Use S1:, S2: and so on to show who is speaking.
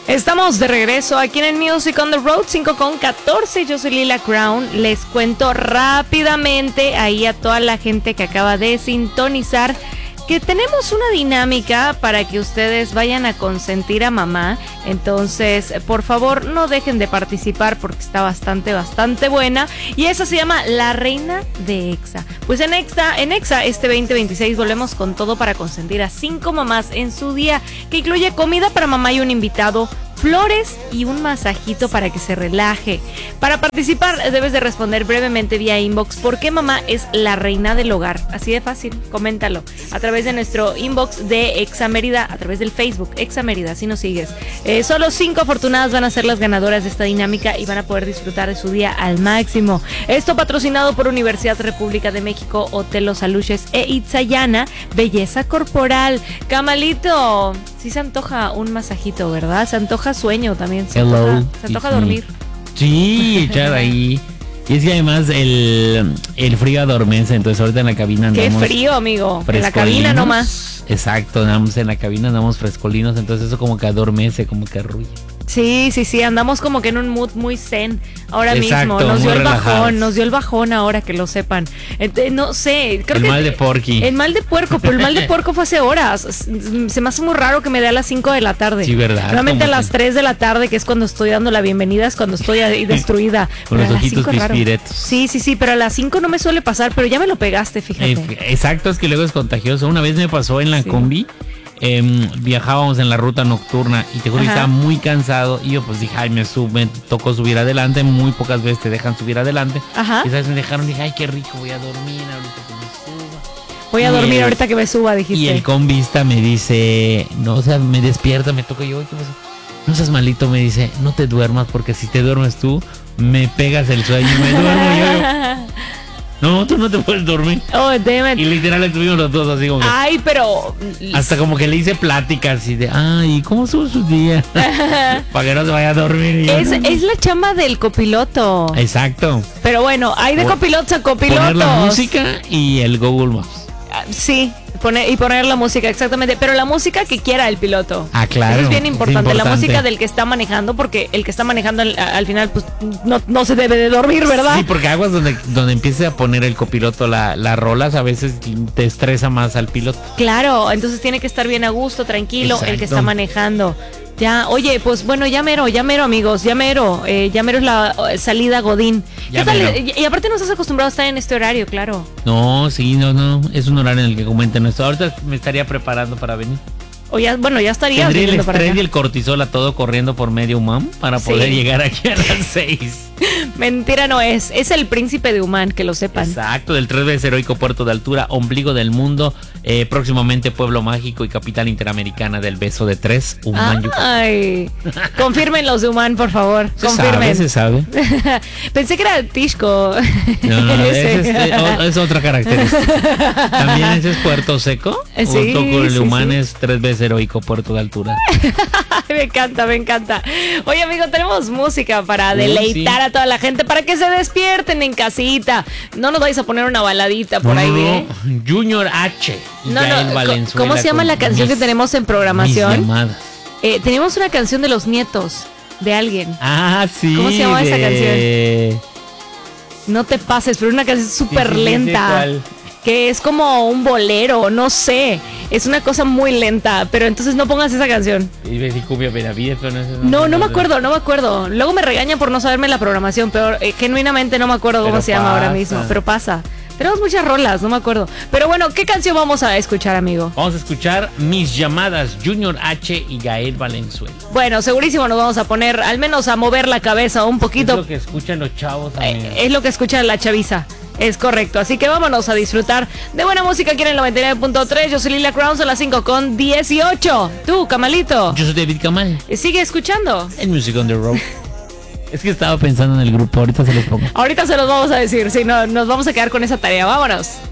S1: Estamos de regreso aquí en el Music on the Road, 5:14. Yo soy Lila Crown. Les cuento rápidamente ahí a toda la gente que acaba de sintonizar que tenemos una dinámica para que ustedes vayan a consentir a mamá. Entonces, por favor, no dejen de participar porque está bastante buena. Y esa se llama La Reina de Exa. Pues en Exa este 2026 volvemos con todo para consentir a 5 mamás en su día, que incluye comida para mamá y un invitado, flores y un masajito para que se relaje. Para participar debes de responder brevemente vía inbox por qué mamá es la reina del hogar. Así de fácil, coméntalo a través de nuestro inbox de Exa Mérida, a través del Facebook Exa Mérida, si nos sigues. Solo 5 afortunadas van a ser las ganadoras de esta dinámica y van a poder disfrutar de su día al máximo. Esto patrocinado por Universidad República de México, Hotel Los Aluches e Itzayana, Belleza Corporal. Camalito, sí se antoja un masajito, ¿verdad? Se antoja sueño también. Se antoja dormir.
S2: Sí, echar ahí. Y es que además el frío adormece, entonces ahorita en la cabina andamos.
S1: Qué frío, amigo. En la cabina nomás.
S2: Exacto, andamos en la cabina, andamos frescolinos, entonces eso como que adormece, como que arrulla.
S1: Sí, andamos como que en un mood muy zen ahora
S2: Exacto,
S1: mismo. Nos dio el
S2: relajados.
S1: bajón ahora que lo sepan. No sé, creo
S2: el
S1: que
S2: mal de porqui.
S1: El mal de puerco, pero el mal de puerco fue hace horas. Se me hace muy raro que me dé a las 5 de la tarde.
S2: Sí, ¿verdad?
S1: Normalmente a
S2: Como
S1: las 3 de la tarde, que es cuando estoy dando la bienvenida, es cuando estoy ahí destruida.
S2: Con
S1: Pero
S2: los
S1: a las
S2: ojitos
S1: 5 es raro.
S2: pispiretos.
S1: Sí, pero a las 5 no me suele pasar, pero ya me lo pegaste, fíjate.
S2: Exacto, es que luego es contagioso. Una vez me pasó en la combi. Viajábamos en la ruta nocturna y te juro que estaba muy cansado y yo pues dije, ay, me tocó subir adelante, muy pocas veces te dejan subir adelante.
S1: Ajá.
S2: Y sabes, me dejaron, dije, ay, qué rico, voy a dormir ahorita que me suba.
S1: Voy a dormir ahorita que me suba, dijiste.
S2: Y el combista me dice, no, o sea, me despierta, me toca yo, ¿qué pasó? No seas malito, me dice, no te duermas porque si te duermes tú, me pegas el sueño y me duermo yo. No, tú no te puedes dormir.
S1: Oh, damn it.
S2: Y literal estuvimos los dos así como que,
S1: ay, pero
S2: hasta como que le hice pláticas así de, ay, ¿cómo estuvo su día? Para que no se vaya a dormir.
S1: Es la chamba del copiloto.
S2: Exacto.
S1: Pero bueno, hay de copilotos a copilotos.
S2: Poner la música y el Google Maps.
S1: Sí, poner la música, exactamente. Pero la música que quiera el piloto.
S2: Ah, claro.
S1: Eso es bien importante.
S2: Es importante.
S1: La música del que está manejando, porque el que está manejando al final, pues no se debe de dormir, ¿verdad?
S2: Sí, porque aguas donde empiece a poner el copiloto las rolas, a veces te estresa más al piloto.
S1: Claro, entonces tiene que estar bien a gusto, tranquilo,
S2: Exacto.
S1: el que está manejando. Ya, oye, pues bueno, ya mero, amigos, ya mero es la salida Godín.
S2: Ya
S1: ¿Qué tal?
S2: mero.
S1: Y aparte no estás acostumbrado a estar en este horario, claro.
S2: No, sí, no, es un horario en el que comenten esto. Ahorita me estaría preparando para venir.
S1: O ya, bueno, ya estarías
S2: Tendría el
S1: viniendo para
S2: estrés
S1: acá.
S2: y el cortisol a todo corriendo por medio humano para poder llegar aquí a las 6.
S1: Mentira no es el príncipe de Humán, que lo sepan.
S2: Exacto, del 3 veces heroico puerto de altura, ombligo del mundo, próximamente pueblo mágico y capital interamericana del beso de 3, Humán, Yucatán.
S1: Ay, confirmen los de Humán, por favor, confirmen.
S2: Se sabe.
S1: Pensé que era Tishko.
S2: No, es otra característica. También ese es Puerto Seco,
S1: Sí,
S2: junto con el
S1: sí,
S2: Humán
S1: sí.
S2: es 3 veces heroico puerto de altura.
S1: Me encanta. Oye, amigo, tenemos música para deleitar a toda la gente, para que se despierten en casita. No nos vais a poner una baladita por ahí, ¿eh?
S2: Junior H. y Yael Valenzuela.
S1: ¿Cómo se llama la canción que tenemos en programación?
S2: Mis llamadas.
S1: Tenemos una canción de los nietos de alguien.
S2: Ah, sí.
S1: ¿Cómo se llama esa canción? No te pases, pero una canción súper lenta.
S2: ¿Cuál?
S1: Que es como un bolero, no sé. Es una cosa muy lenta, pero entonces no pongas esa canción.
S2: Y ves y Cumbia Benavides, pero no es eso.
S1: No me acuerdo. Luego me regañan por no saberme la programación, pero genuinamente no me acuerdo cómo se llama ahora mismo. Pero pasa. Tenemos muchas rolas, no me acuerdo. Pero bueno, ¿qué canción vamos a escuchar, amigo?
S2: Vamos a escuchar Mis Llamadas, Junior H y Yael Valenzuela.
S1: Bueno, segurísimo nos vamos a poner, al menos a mover la cabeza un poquito.
S2: Es lo que escuchan los chavos, amigos.
S1: Es lo que escucha la chaviza. Es correcto, así que vámonos a disfrutar de buena música aquí en el 99.3. Yo soy Lila Crown, son las 5:18. Tú, Camalito.
S2: Yo soy David Kamal.
S1: Sigue escuchando.
S2: En Music on the Road. Es que estaba pensando en el grupo, ahorita se los pongo.
S1: Ahorita se los vamos a decir, si no, nos vamos a quedar con esa tarea. Vámonos.